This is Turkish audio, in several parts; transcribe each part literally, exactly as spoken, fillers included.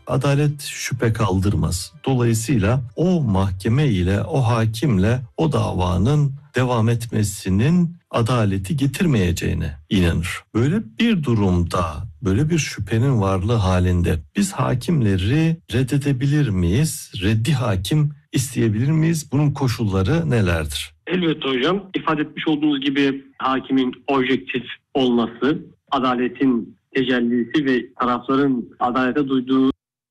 adalet şüphe kaldırmaz. Dolayısıyla o mahkeme ile, o hakimle o davanın devam etmesinin adaleti getirmeyeceğine inanır. Böyle bir durumda, böyle bir şüphenin varlığı halinde biz hakimleri reddedebilir miyiz? Reddi hakim isteyebilir miyiz? Bunun koşulları nelerdir? Elbette hocam. İfade etmiş olduğunuz gibi hakimin objektif olması, adaletin tecellisi ve tarafların adalete duyduğu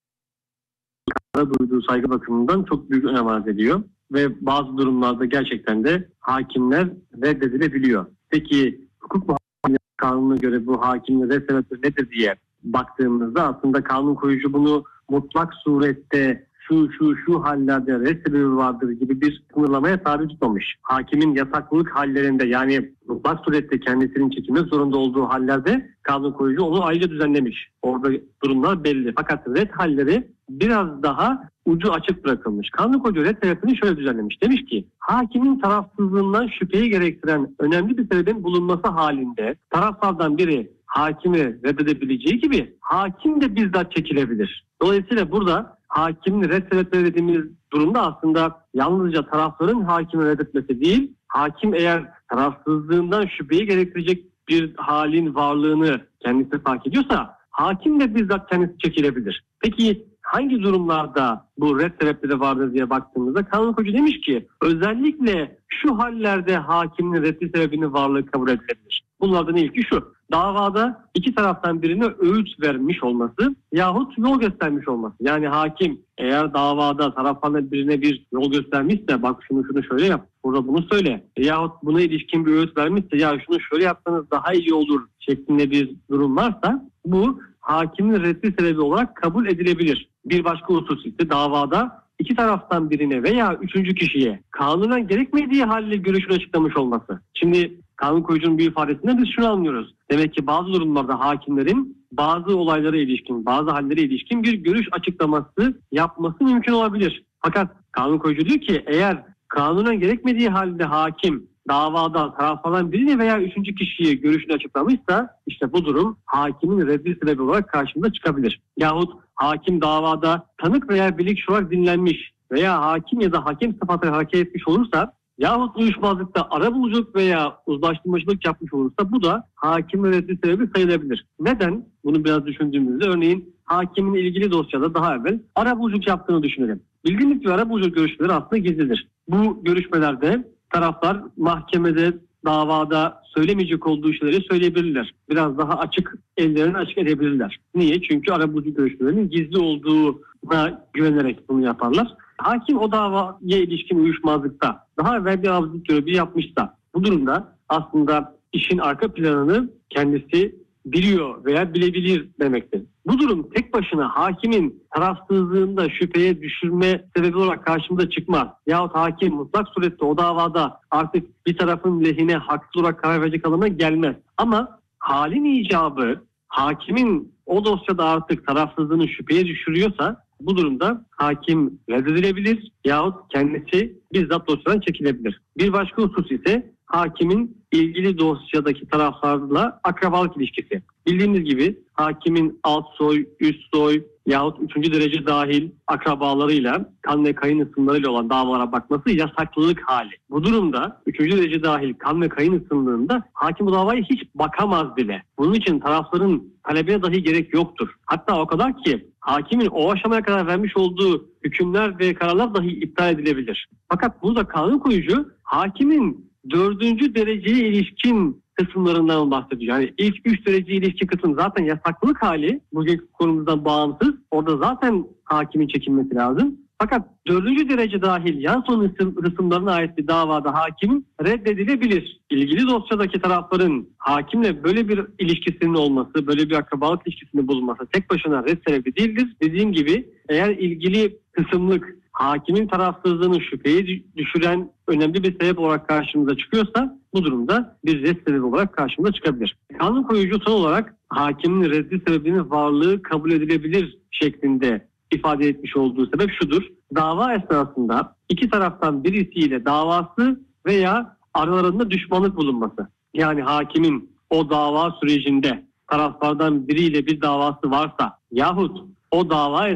duyduğu saygı bakımından çok büyük önem arz ediyor. Ve bazı durumlarda gerçekten de hakimler reddedilebiliyor. Peki hukuk muhafaza kanununa göre bu hakimin red sebebi nedir diye baktığımızda aslında kanun koyucu bunu mutlak surette şu şu şu hallerde red sebebi vardır gibi bir sınırlamaya tabi tutmamış. Hakimin yasaklılık hallerinde, yani mutlak surette kendisinin çekilmek zorunda olduğu hallerde kanun koyucu onu ayrıca düzenlemiş. Orada durumlar belli. Fakat red halleri biraz daha ucu açık bırakılmış. Kanun koyucu red sebebini şöyle düzenlemiş. Demiş ki hakimin tarafsızlığından şüpheyi gerektiren önemli bir sebebin bulunması halinde taraflardan biri hakimi reddedebileceği gibi hakim de bizzat çekilebilir. Dolayısıyla burada hakimin red sebepleri dediğimiz durumda aslında yalnızca tarafların hakimi reddetmesi değil, hakim eğer tarafsızlığından şüpheyi gerektirecek bir halin varlığını kendisi fark ediyorsa hakim de bizzat kendisi çekilebilir. Peki hangi durumlarda bu red sebepleri vardır diye baktığımızda kanun koyucu demiş ki özellikle şu hallerde hakimin reddi sebebinin varlığı kabul edilebilir. Bunlardan ilki şu: davada iki taraftan birine öğüt vermiş olması yahut yol göstermiş olması. Yani hakim eğer davada taraflardan birine bir yol göstermişse, bak şunu şunu şöyle yap, burada bunu söyle, yahut buna ilişkin bir öğüt vermişse, ya şunu şöyle yapsanız daha iyi olur şeklinde bir durum varsa bu hakimin reddi sebebi olarak kabul edilebilir. Bir başka husus ise davada iki taraftan birine veya üçüncü kişiye kanunen gerekmediği halde görüşünü açıklamış olması. Şimdi kanun koyucunun bir ifadesinde biz şunu anlıyoruz. Demek ki bazı durumlarda hakimlerin bazı olaylara ilişkin, bazı hallere ilişkin bir görüş açıklaması yapması mümkün olabilir. Fakat kanun koyucu diyor ki eğer kanunen gerekmediği halde hakim davada taraflardan birini veya üçüncü kişiye görüşünü açıklamışsa işte bu durum hakimin reddi sebebi olarak karşımıza çıkabilir. Yahut hakim davada tanık veya bilirkişi olarak dinlenmiş veya hakim ya da hakem sıfatıyla hareket etmiş olursa yahut uyuşmazlıkta arabuluculuk veya uzlaştırmacılık yapmış olursa bu da hakimin reddi sebebi sayılabilir. Neden? Bunu biraz düşündüğümüzde örneğin hakimin ilgili dosyada daha evvel arabuluculuk yaptığını düşünelim. Bildiğimiz gibi arabuluculuk görüşmeleri aslında gizlidir. Bu görüşmelerde taraflar mahkemede, davada söylemeyecek olduğu şeyleri söyleyebilirler. Biraz daha açık, ellerini açık edebilirler. Niye? Çünkü arabuluculuk görüşmelerinin gizli olduğuna güvenerek bunu yaparlar. Hakim o davaya ilişkin uyuşmazlıkta daha evvel bir arabuluculuk görevi yapmışsa bu durumda aslında işin arka planını kendisi biliyor veya bilebilir demektir. Bu durum tek başına hakimin tarafsızlığında şüpheye düşürme sebebi olarak karşımıza çıkmaz. Yahut hakim mutlak surette o davada artık bir tarafın lehine haksız olarak karar verecek alana gelmez. Ama halin icabı hakimin o dosyada artık tarafsızlığını şüpheye düşürüyorsa bu durumda hakim reddedilebilir yahut kendisi bizzat dosyadan çekilebilir. Bir başka husus ise hakimin ilgili dosyadaki taraflarla akrabalık ilişkisi. Bildiğimiz gibi hakimin alt soy, üst soy yahut üçüncü derece dahil akrabalarıyla, kan ve kayın ısımlarıyla olan davalara bakması yasaklılık hali. Bu durumda üçüncü derece dahil kan ve kayın ısımlığında hakim bu davaya hiç bakamaz bile. Bunun için tarafların talebine dahi gerek yoktur. Hatta o kadar ki hakimin o aşamaya kadar vermiş olduğu hükümler ve kararlar dahi iptal edilebilir. Fakat burada kanun koyucu hakimin dördüncü dereceye ilişkin kısımlarından bahsediyor. Yani ilk üç dereceye ilişkin kısım zaten yasaklılık hali. Bugünkü konumuzdan bağımsız. Orada zaten hakimin çekilmesi lazım. Fakat dördüncü derece dahil yan son kısımlarına ait bir davada hakim reddedilebilir. İlgili dosyadaki tarafların hakimle böyle bir ilişkisinin olması, böyle bir akrabalık ilişkisinin bulunması tek başına red sebebi değildir. Dediğim gibi eğer ilgili kısımlık hakimin tarafsızlığını şüpheye düşüren önemli bir sebep olarak karşımıza çıkıyorsa bu durumda bir red sebebi olarak karşımıza çıkabilir. Kanun koyucu son olarak hakimin reddi sebebinin varlığı kabul edilebilir şeklinde ifade etmiş olduğu sebep şudur: dava esnasında iki taraftan birisiyle davası veya aralarında düşmanlık bulunması. Yani hakimin o dava sürecinde taraflardan biriyle bir davası varsa yahut o dava